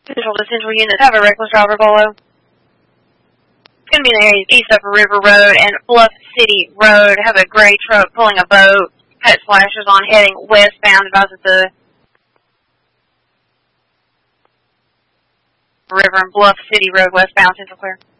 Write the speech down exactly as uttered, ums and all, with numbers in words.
Central to Central units have a reckless driver below. It's going to be in the area east of River Road and Bluff City Road. Have a gray truck pulling a boat. Had its flashers on, heading westbound. Advise at the River and Bluff City Road westbound. Central clear.